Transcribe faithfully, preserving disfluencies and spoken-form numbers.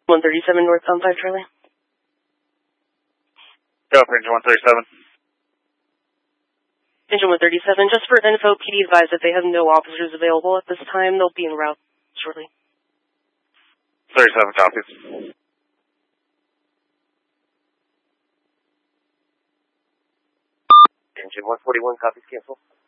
one thirty-seven northbound five Charlie. Go for engine one thirty-seven. Engine one thirty-seven, just for info, P D advised that they have no officers available at this time. They'll be en route shortly. thirty-seven copies. Engine one forty-one, copies, cancel.